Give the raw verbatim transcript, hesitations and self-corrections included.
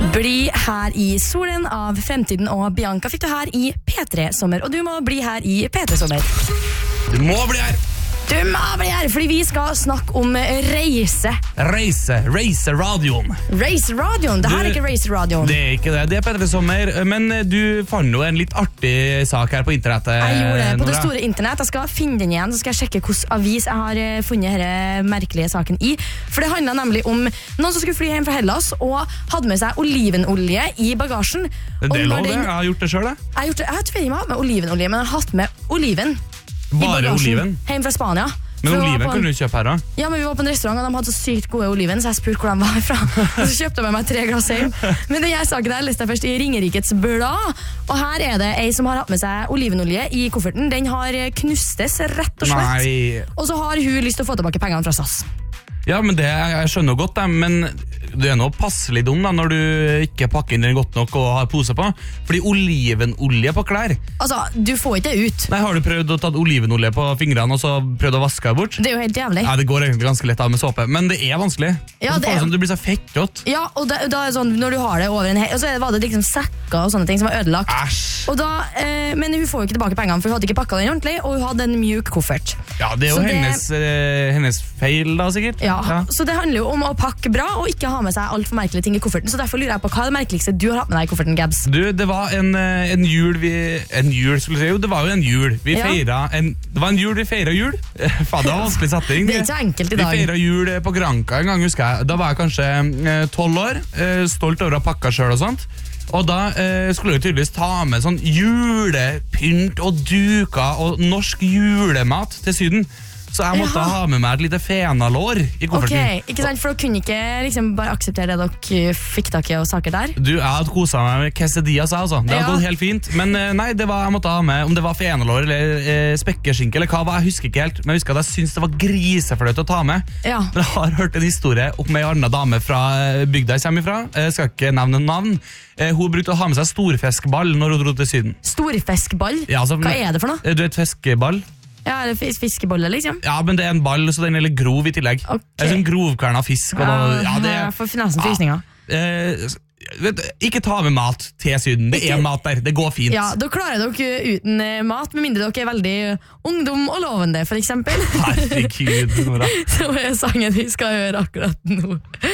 Bli her i solen av Fremtiden og Bianca fikk du her i P tre Sommer. Og du må bli her i P tre Sommer. Du må bli her! Du må bli her, fordi vi skal snakke om reise. Reise, Race-radioen. Race-radioen, det her er ikke Race-radioen. Det er ikke det, det er P tre Sommer. Men du fant jo en litt artig sak her på internettet. Jeg gjorde det på Nora. det store internett. Jeg skal finne den igjen, så skal jeg sjekke hvilken avis jeg har eh, funnet denne merkelige saken i. For det handlet nemlig om noen som skulle fly hjem fra Hellas og hadde med seg olivenolje i bagasjen. Det Og er når lov det, den- jeg har gjort det selv det. Jeg har, gjort det, jeg har tveiet meg med olivenolje, men jeg har hatt med oliven i Bare bagasjen oliven. hjem fra Spania. Men For vi var oliven på en- kan du kjøpe her da. Ja, men vi var på en restaurant, og de hadde så sykt gode oliven, så jeg spurte hvor de var fra. Og så kjøpte jeg med meg tre glass hjem. Men denne saken her leste jeg først i Ringerikets Blad, og her er det ei som har hatt med seg olivenolje i kofferten. Den har knustes, rett og slett. Nei. Og så har hun lyst til å få tilbake pengene fra S A S. Ja, men det, jeg skjønner jo godt det, men du er nå passelig dum da, når du ikke pakker inn den godt nok og har pose på. Fordi olivenolje på klær. Altså, du får ikke det ut. Nei, har du prøvd å ta olivenolje på fingrene og så prøvd å vaske det bort? Det er jo helt jævlig. Ja, det går egentlig ganske lett av med såpe, men det er vanskelig. Ja, Og så det får er- du sånn, du blir så fettjott. Ja, og da, da er det sånn, når du har det over en hel, og så var det liksom sekker og sånne ting som var ødelagt. Æsj. Og da, eh, men hun får jo ikke tilbake pengene, for hun hadde ikke pakket den ordentlig, og hun hadde en mjuk koffert. Ja, det er jo Så det- hennes, eh, hennes feil da, sikkert. Ja, Så det handler jo om å pakke bra og ikke ha med seg alt for merkelige ting i kofferten. Så derfor lurer jeg på hva er det merkeligste du har hatt med deg i kofferten, Gabs? Du, det var en, eh, en jul vi... En jul, skulle jeg si. Jo, det var jo en jul. Vi Ja. feiret en... Det var en jul vi feiret jul. Faen, det var vanskelig setting. Det er ikke så enkelt i dag. Vi feiret jul eh, på Granca en gang, husker jeg. Da var jeg kanskje tolv år, eh, stolt over å ha pakket selv og sånt. Og da eh, skulle jeg jo tydeligvis ta med sånn julepynt og duker og norsk julemat til Syden. Så jeg måtte Jaha. ha med meg et lite fenalår i Ok, kofferten. ikke sant? For dere kunne ikke liksom bare akseptere det dere fikk tak i og saker der? Du, jeg hadde koset meg med quesadillas, jeg, altså. Det hadde Ja. gått helt fint. Men eh, nei, det var jeg måtte ha med, om det var fenalår eller eh, spekkeskinke eller hva var, jeg husker ikke helt. Men jeg husker at jeg syntes det var grisefløyt å ta med. Ja. Men jeg har hørt en historie om en annen dame fra eh, bygda jeg kommer ifra. Jeg skal ikke nevne navn. Eh, Hun brukte å ha med seg storfiskball når hun dro til Syden. Storfiskball? Ja, altså, Hva er det for noe? eh, Du vet fiskeball? Ja, eller fis- fiskebolle, liksom? Ja, men det er en ball, så den er litt grov i tillegg. Ok. Det er sånn grovkverna fisk. Og da, ja, det, Jeg får nesten frysninger. eh, vet, du, ikke ta med mat til Syden. Det Ikke- er mat der. Det går fint. Ja, da klarer dere uten eh, mat, med mindre dere er veldig ungdom og lovende, for eksempel. Herregud, Nora. Så er sangen vi skal høre akkurat nå.